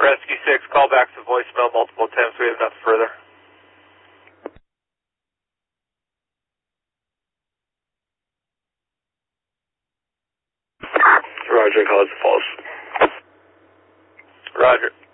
Rescue 6, call back to voicemail multiple attempts. We have nothing further. Roger, call it false. Roger.